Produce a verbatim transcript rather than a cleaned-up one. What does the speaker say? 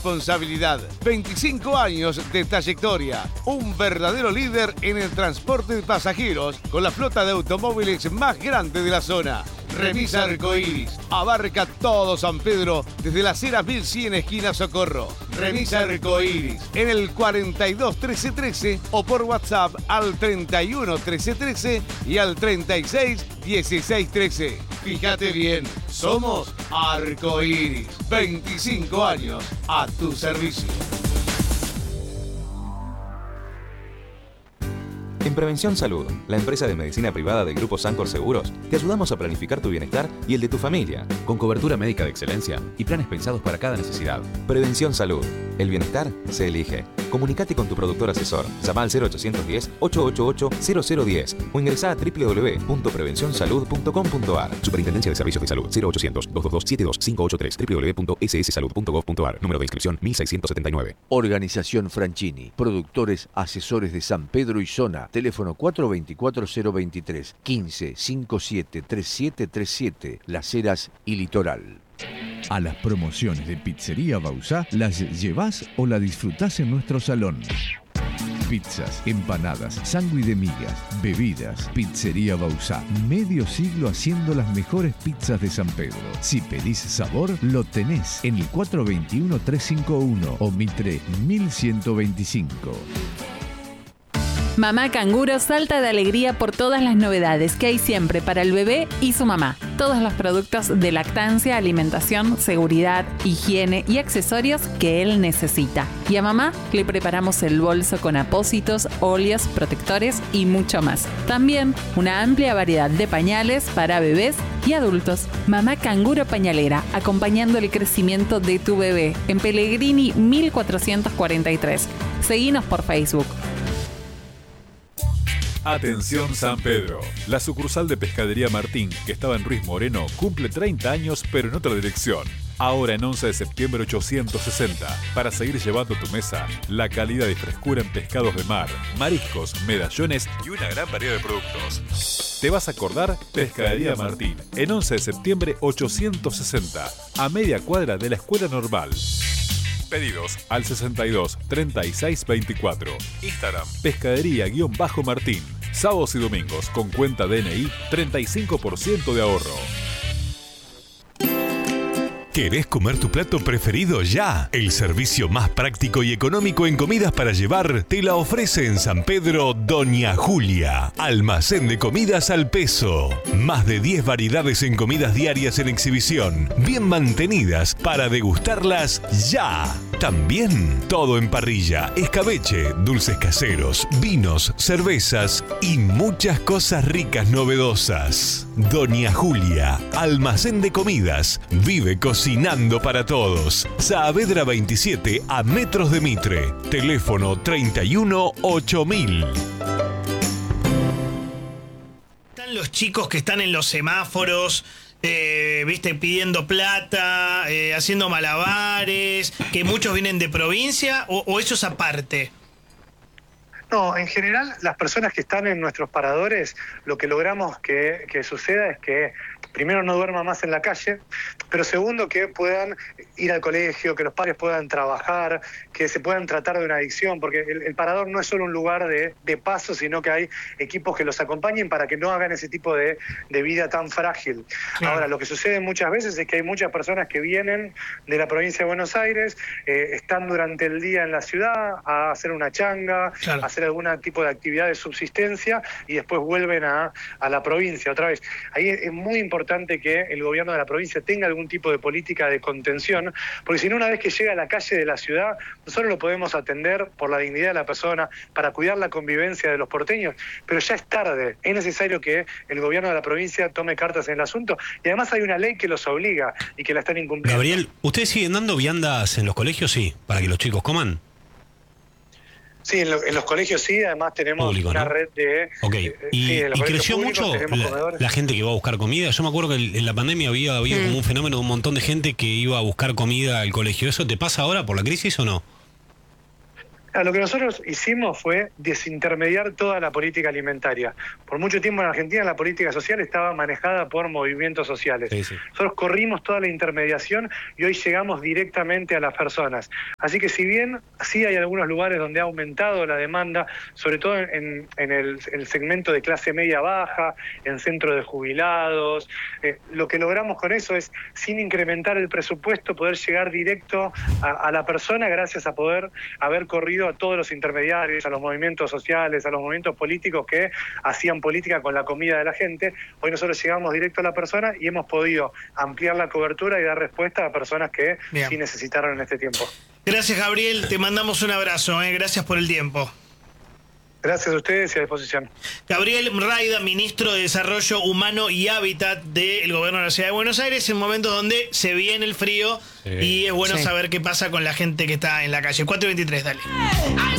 responsabilidad. veinticinco años de trayectoria. Un verdadero líder en el transporte de pasajeros con la flota de automóviles más grande de la zona. Remisa Arcoiris. Abarca todo San Pedro desde las Heras mil cien esquina Socorro. Remisa Arcoiris en el cuarenta y dos trece trece o por WhatsApp al treinta y uno trece trece y al treinta y seis dieciséis trece. Fíjate bien, somos Arcoiris. veinticinco años a tu servicio. En Prevención Salud, la empresa de medicina privada del Grupo Sancor Seguros, te ayudamos a planificar tu bienestar y el de tu familia, con cobertura médica de excelencia y planes pensados para cada necesidad. Prevención Salud, el bienestar se elige. Comunicate con tu productor asesor. Llama al cero ochocientos diez, ochocientos ochenta y ocho, cero cero diez o ingresá a doble u doble u doble u punto prevención salud punto com punto a r. Superintendencia de Servicios de Salud. Cero ochocientos, doscientos veintidós, setenta y dos, quinientos ochenta y tres. doble u doble u doble u punto ese ese salud punto gov punto a r. Número de inscripción mil seiscientos setenta y nueve. Organización Franchini. Productores, asesores de San Pedro y zona. Teléfono cuatro dos cuatro cero dos tres, quince, cincuenta y siete, treinta y siete treinta y siete. Las Heras y Litoral. A las promociones de Pizzería Bausá las llevás o la disfrutás en nuestro salón. Pizzas, empanadas, sándwich de migas, bebidas. Pizzería Bausá. Medio siglo haciendo las mejores pizzas de San Pedro. Si pedís sabor, lo tenés en el cuatro dos uno, tres cinco uno o Mitre mil ciento veinticinco. Mamá Canguro salta de alegría por todas las novedades que hay siempre para el bebé y su mamá. Todos los productos de lactancia, alimentación, seguridad, higiene y accesorios que él necesita. Y a mamá le preparamos el bolso con apósitos, óleos, protectores y mucho más. También una amplia variedad de pañales para bebés y adultos. Mamá Canguro Pañalera, acompañando el crecimiento de tu bebé en Pellegrini mil cuatrocientos cuarenta y tres. Seguinos por Facebook. Atención San Pedro. La sucursal de Pescadería Martín, que estaba en Ruiz Moreno, cumple treinta años, pero en otra dirección. Ahora en once de septiembre ochocientos sesenta, para seguir llevando a tu mesa la calidad y frescura en pescados de mar, mariscos, medallones y una gran variedad de productos. ¿Te vas a acordar? Pescadería Martín, en once de septiembre ochocientos sesenta, a media cuadra de la Escuela Normal. Pedidos al sesenta y dos, treinta y seis, veinticuatro. Instagram, pescadería-martín. Sábados y domingos con cuenta D N I, treinta y cinco por ciento de ahorro. ¿Querés comer tu plato preferido ya? El servicio más práctico y económico en comidas para llevar te la ofrece en San Pedro Doña Julia. Almacén de comidas al peso. Más de diez variedades en comidas diarias en exhibición, bien mantenidas para degustarlas ya. También todo en parrilla, escabeche, dulces caseros, vinos, cervezas y muchas cosas ricas novedosas. Doña Julia, almacén de comidas, vive cocinando para todos. Saavedra veintisiete a metros de Mitre. Teléfono treinta y uno, ocho mil. Están los chicos que están en los semáforos, eh, viste, pidiendo plata, eh, haciendo malabares, que muchos vienen de provincia, o, o eso es aparte. No, en general las personas que están en nuestros paradores, lo que logramos que, que suceda es que primero no duerman más en la calle, pero segundo que puedan ir al colegio, que los padres puedan trabajar, que se puedan tratar de una adicción, porque el, el parador no es solo un lugar de, de paso, sino que hay equipos que los acompañen para que no hagan ese tipo de, de vida tan frágil. Claro. Ahora, lo que sucede muchas veces es que hay muchas personas que vienen de la provincia de Buenos Aires, eh, están durante el día en la ciudad a hacer una changa, claro, a hacer algún tipo de actividad de subsistencia y después vuelven a, a la provincia otra vez. Ahí es, es muy importante que el gobierno de la provincia tenga algún tipo de política de contención, porque si no, una vez que llega a la calle de la ciudad, nosotros lo podemos atender por la dignidad de la persona, para cuidar la convivencia de los porteños, pero ya es tarde. Es necesario que el gobierno de la provincia tome cartas en el asunto, y además hay una ley que los obliga y que la están incumpliendo. Gabriel, ¿ustedes siguen dando viandas en los colegios? Sí, para que los chicos coman. Sí, en, lo, en los colegios sí, además tenemos Público, una ¿no? red de... Ok, eh, y, sí, y creció mucho la, la gente que va a buscar comida. Yo me acuerdo que en la pandemia había, había mm. como un fenómeno de un montón de gente que iba a buscar comida al colegio. ¿Eso te pasa ahora por la crisis o no? Lo que nosotros hicimos fue desintermediar toda la política alimentaria. Por mucho tiempo en Argentina la política social estaba manejada por movimientos sociales. Sí, sí. Nosotros corrimos toda la intermediación y hoy llegamos directamente a las personas. Así que si bien sí hay algunos lugares donde ha aumentado la demanda, sobre todo en, en el, el segmento de clase media baja, en centros de jubilados, eh, lo que logramos con eso es, sin incrementar el presupuesto, poder llegar directo a, a la persona gracias a poder haber corrido a todos los intermediarios, a los movimientos sociales, a los movimientos políticos que hacían política con la comida de la gente. Hoy nosotros llegamos directo a la persona y hemos podido ampliar la cobertura y dar respuesta a personas que Bien. sí necesitaron en este tiempo. Gracias, Gabriel, te mandamos un abrazo, ¿eh? Gracias por el tiempo. Gracias a ustedes y a disposición. Gabriel Rayda, ministro de Desarrollo Humano y Hábitat del Gobierno de la Ciudad de Buenos Aires, en momentos donde se viene el frío sí. y es bueno sí. saber qué pasa con la gente que está en la calle. cuatro veintitrés, dale.